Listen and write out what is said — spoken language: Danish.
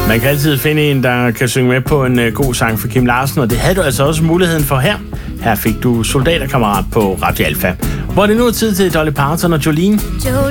Man kan altid finde en, der kan synge med på en god sang for Kim Larsen, og det havde du altså også muligheden for her. Her fik du Soldaterkammerat på Radio Alfa. Hvor det nu er tid til Dolly Parton og Jolene.